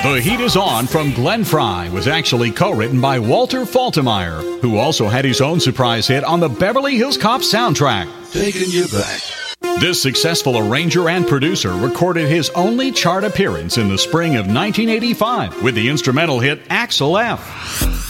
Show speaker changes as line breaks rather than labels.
The Heat Is On from Glenn Frey was actually co-written by Walter Faltermeyer, who also had his own surprise hit on the Beverly Hills Cop soundtrack.
Taking you back.
This successful arranger and producer recorded his only chart appearance in the spring of 1985 with the instrumental hit Axel F.